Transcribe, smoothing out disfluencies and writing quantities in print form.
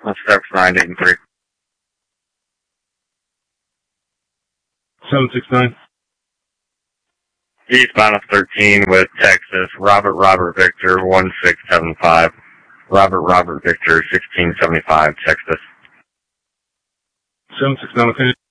Let's start 983. 769. Eastbound of 13 with Texas, Robert Victor 1675. Robert Victor 1675, Texas. 769, okay.